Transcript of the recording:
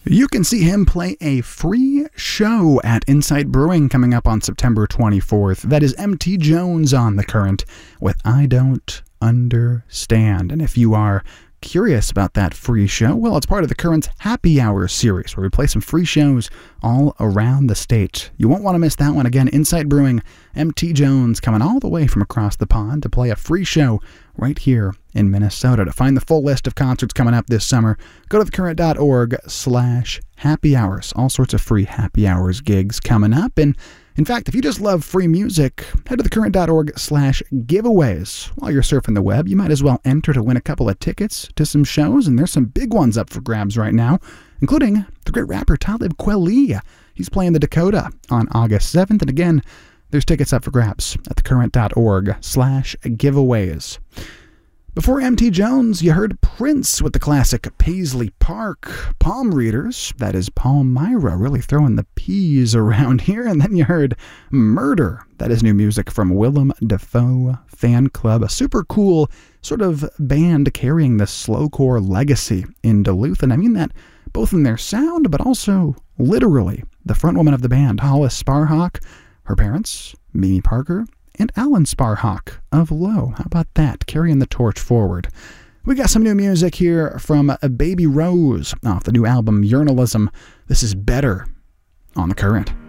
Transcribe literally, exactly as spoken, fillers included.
You can see him play a free show at Insight Brewing coming up on September twenty-fourth. That is M T Jones on The Current with I Don't Understand. And if you are curious about that free show, well, it's part of The Current's Happy Hour series, where we play some free shows all around the state. You won't want to miss that one. Again, Insight Brewing, M T Jones coming all the way from across the pond to play a free show right here in Minnesota. To find the full list of concerts coming up this summer, go to thecurrent.org slash happy hours. All sorts of free happy hours gigs coming up. And in fact, if you just love free music, head to thecurrent.org slash giveaways. While you're surfing the web, you might as well enter to win a couple of tickets to some shows, and there's some big ones up for grabs right now, including the great rapper Talib Kweli. He's playing the Dakota on August seventh, and again, there's tickets up for grabs at thecurrent.org slash giveaways. Before M T Jones, you heard Prince with the classic Paisley Park. Palm Readers, that is Palmyra, really throwing the P's around here. And then you heard Murder, that is new music from Willem Dafoe Fan Club, a super cool sort of band carrying the slowcore legacy in Duluth. And I mean that both in their sound, but also literally. The frontwoman of the band, Hollis Sparhawk, her parents, Mimi Parker, and Alan Sparhawk of Low. How about that? Carrying the torch forward. We got some new music here from Baby Rose off the new album Journalism. This is Better on The Current.